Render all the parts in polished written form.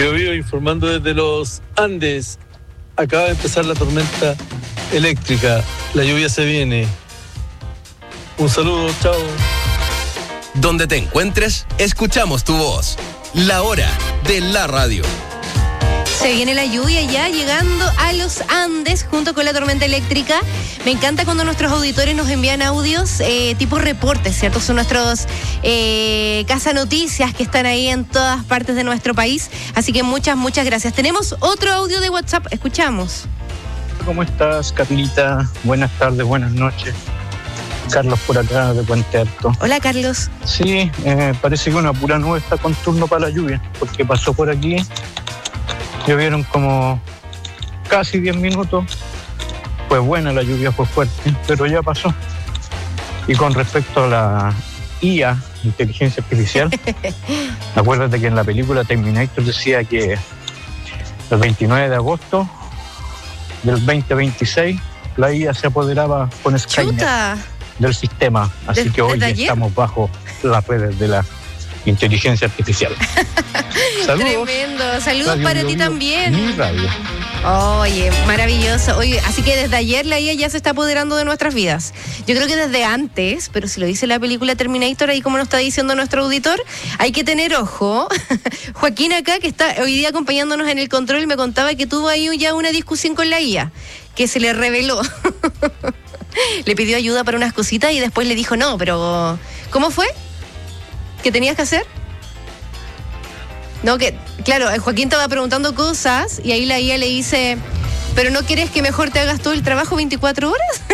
Biobío informando desde los Andes. Acaba de empezar la tormenta eléctrica. La lluvia se viene. Un saludo, chao. Donde te encuentres, escuchamos tu voz. La hora de la radio. Se viene la lluvia ya llegando a los Andes junto con la tormenta eléctrica. Me encanta cuando nuestros auditores nos envían audios tipo reportes, ¿cierto? Son nuestros casa noticias que están ahí en todas partes de nuestro país. Así que muchas gracias. Tenemos otro audio de WhatsApp. Escuchamos. ¿Cómo estás, Carlita? Buenas tardes, buenas noches. Carlos por acá de Puente Alto. Hola, Carlos. Sí, parece que una pura nube está con turno para la lluvia, porque pasó por aquí. Llovieron como casi 10 minutos. Fue buena la lluvia, fue fuerte, pero ya pasó. Y con respecto a la IA, inteligencia artificial, acuérdate que en la película Terminator decía que el 29 de agosto del 2026 la IA se apoderaba con Skynet del sistema. Así que hoy estamos bajo las redes de la inteligencia artificial. Saludos. Tremendo. Saludos Radio para ti Biobío, también. Mi radio. Oye, maravilloso. Oye, así que desde ayer la IA ya se está apoderando de nuestras vidas. Yo creo que desde antes, pero si lo dice la película Terminator, ahí como nos está diciendo nuestro auditor, hay que tener ojo. Joaquín acá, que está hoy día acompañándonos en el control, me contaba que tuvo ahí ya una discusión con la IA, que se le reveló. Le pidió ayuda para unas cositas y después le dijo, no, pero ¿cómo fue? ¿Qué tenías que hacer? No, que, claro, Joaquín estaba preguntando cosas y ahí la IA le dice, ¿pero no quieres que mejor te hagas todo el trabajo 24 horas?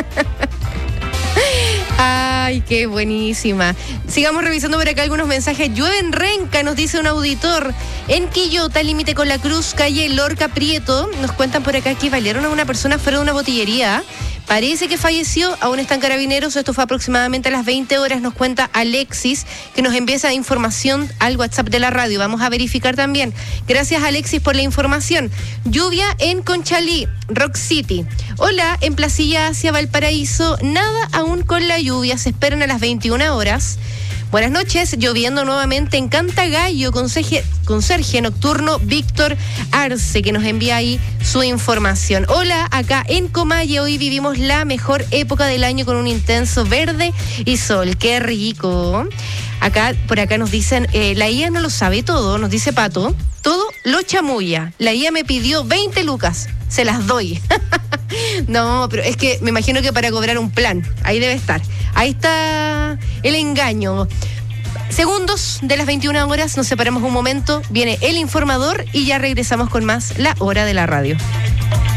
Ay, qué buenísima. Sigamos revisando por acá algunos mensajes. Llueve en Renca, nos dice un auditor. En Quillota, límite con la Cruz, calle Lorca Prieto, nos cuentan por acá que balearon a una persona fuera de una botillería. Parece que falleció, aún están carabineros, esto fue aproximadamente a las 20 horas, nos cuenta Alexis, que nos envía esa información al WhatsApp de la radio. Vamos a verificar también. Gracias, Alexis, por la información. Lluvia en Conchalí, Rock City. Hola, en Placilla hacia Valparaíso, nada aún con la lluvia, se esperan a las 21 horas. Buenas noches, lloviendo nuevamente en Cantagallo, conserje nocturno Víctor Arce, que nos envía ahí su información. Hola, acá en Comalle hoy vivimos la mejor época del año con un intenso verde y sol. ¡Qué rico! Por acá nos dicen, la IA no lo sabe todo, nos dice Pato, todo lo chamulla. La IA me pidió 20 lucas, se las doy. No, pero es que me imagino que para cobrar un plan, ahí debe estar. Ahí está el engaño. Segundos de las 21 horas, nos separamos un momento, viene el informador y ya regresamos con más La Hora de la Radio.